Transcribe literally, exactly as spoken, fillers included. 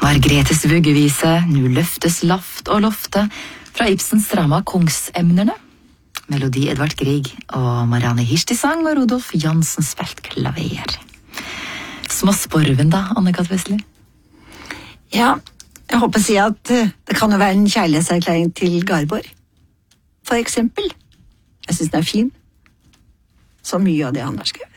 var Gretes vuggevise, Nu løftes laft og lofte, fra Ibsens drama Kongsemnerne. Melodi Edvard Grieg og Marianne Hirsti sang, og Rudolf Jansen spilte klaver. Småsporven da, Anne-Kat. Vestli? Ja, jeg håper å si at det kan jo være en kjærlighetserklæring til Garborg. For eksempel. Jeg synes den er fin. Så mye av det han har skrevet.